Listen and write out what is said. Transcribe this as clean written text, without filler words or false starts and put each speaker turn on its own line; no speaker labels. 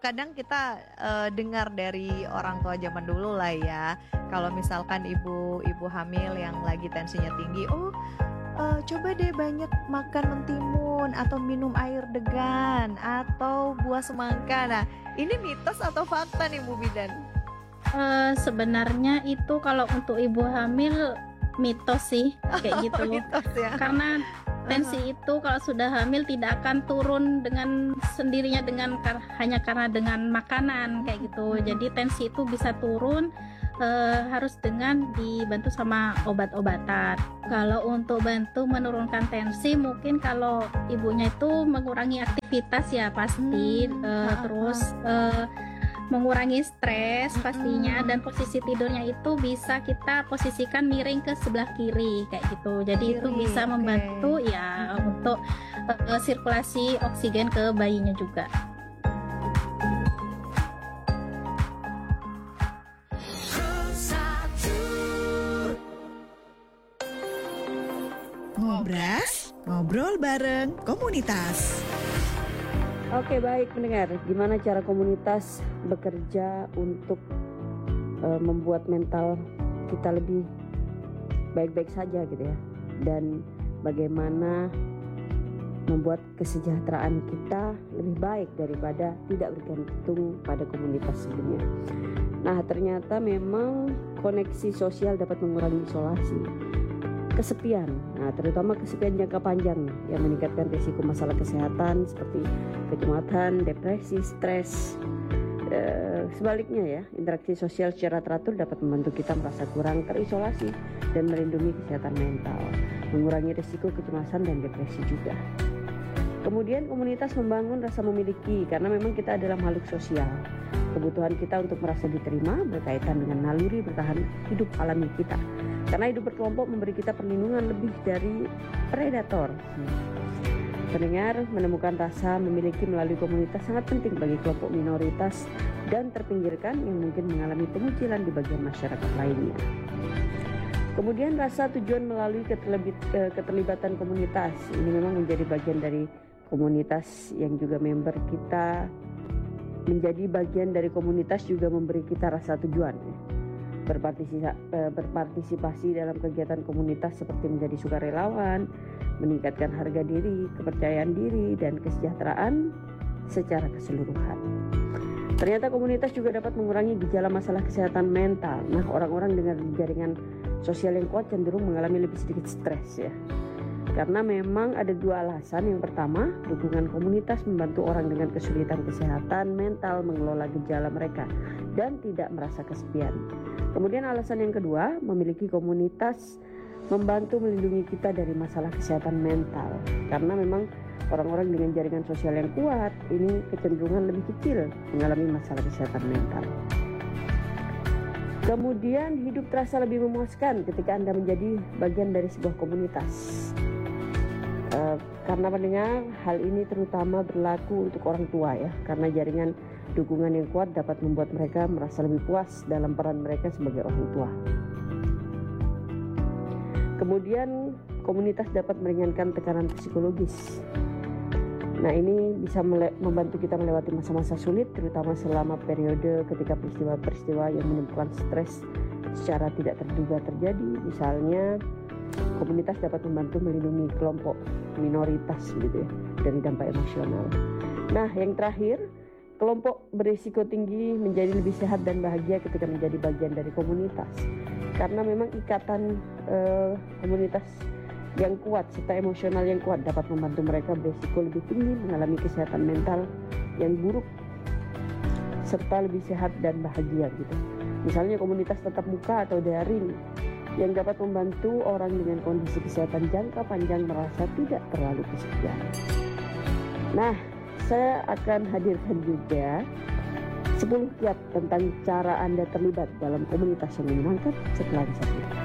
kadang kita dengar dari orang tua zaman dulu lah ya, kalau misalkan ibu hamil yang lagi tensinya tinggi, coba deh banyak makan mentimun atau minum air degan atau buah semangka. Nah, ini mitos atau fakta nih Bu Bidan?
Sebenarnya itu kalau untuk ibu hamil mitos sih kayak gitu.
Mitos ya.
Karena tensi itu kalau sudah hamil tidak akan turun dengan sendirinya hanya karena dengan makanan kayak gitu. Jadi tensi itu bisa turun harus dengan dibantu sama obat-obatan. Kalau untuk bantu menurunkan tensi, mungkin kalau ibunya itu mengurangi aktivitas ya pasti, terus mengurangi stres pastinya, dan posisi tidurnya itu bisa kita posisikan miring ke sebelah kiri kayak gitu. Jadi itu bisa membantu ya untuk sirkulasi oksigen ke bayinya juga.
Ngobras, ngobrol bareng komunitas.
Oke, baik pendengar, gimana cara komunitas bekerja untuk membuat mental kita lebih baik-baik saja gitu ya, dan bagaimana membuat kesejahteraan kita lebih baik daripada tidak bergantung pada komunitas sebelumnya. Nah, ternyata memang koneksi sosial dapat mengurangi isolasi, kesepian, nah terutama kesepian jangka panjang yang meningkatkan risiko masalah kesehatan seperti kecemasan, depresi, stres. Sebaliknya ya, interaksi sosial secara teratur dapat membantu kita merasa kurang terisolasi dan melindungi kesehatan mental, mengurangi risiko kecemasan dan depresi juga. Kemudian komunitas membangun rasa memiliki, karena memang kita adalah makhluk sosial. Kebutuhan kita untuk merasa diterima berkaitan dengan naluri bertahan hidup alami kita. Karena hidup berkelompok memberi kita perlindungan lebih dari predator. Pendengar, menemukan rasa memiliki melalui komunitas sangat penting bagi kelompok minoritas dan terpinggirkan yang mungkin mengalami pengucilan di bagian masyarakat lainnya. Kemudian rasa tujuan melalui keterlibatan komunitas. Ini memang menjadi bagian dari komunitas yang juga member kita. Menjadi bagian dari komunitas juga memberi kita rasa tujuan. Berpartisipasi dalam kegiatan komunitas seperti menjadi sukarelawan, meningkatkan harga diri, kepercayaan diri, dan kesejahteraan secara keseluruhan. Ternyata komunitas juga dapat mengurangi gejala masalah kesehatan mental. Nah, orang-orang dengan jaringan sosial yang kuat cenderung mengalami lebih sedikit stres ya. Karena memang ada dua alasan. Yang pertama, dukungan komunitas membantu orang dengan kesulitan kesehatan mental mengelola gejala mereka dan tidak merasa kesepian. Kemudian alasan yang kedua, memiliki komunitas membantu melindungi kita dari masalah kesehatan mental. Karena memang orang-orang dengan jaringan sosial yang kuat ini kecenderungan lebih kecil mengalami masalah kesehatan mental. Kemudian hidup terasa lebih memuaskan ketika Anda menjadi bagian dari sebuah komunitas. Karena mendengar hal ini terutama berlaku untuk orang tua ya, karena jaringan dukungan yang kuat dapat membuat mereka merasa lebih puas dalam peran mereka sebagai orang tua. Kemudian komunitas dapat meringankan tekanan psikologis. Nah, ini bisa membantu kita melewati masa-masa sulit, terutama selama periode ketika peristiwa-peristiwa yang menimbulkan stres secara tidak terduga terjadi. Misalnya komunitas dapat membantu melindungi kelompok minoritas gitu ya dari dampak emosional. Nah, yang terakhir, kelompok berisiko tinggi menjadi lebih sehat dan bahagia ketika menjadi bagian dari komunitas. Karena memang ikatan komunitas yang kuat serta emosional yang kuat dapat membantu mereka berisiko lebih tinggi mengalami kesehatan mental yang buruk serta lebih sehat dan bahagia gitu. Misalnya komunitas tatap muka atau daring yang dapat membantu orang dengan kondisi kesehatan jangka panjang merasa tidak terlalu kesepian. Nah, saya akan hadirkan juga 10 kiat tentang cara Anda terlibat dalam komunitas yang menyenangkan setelah ini.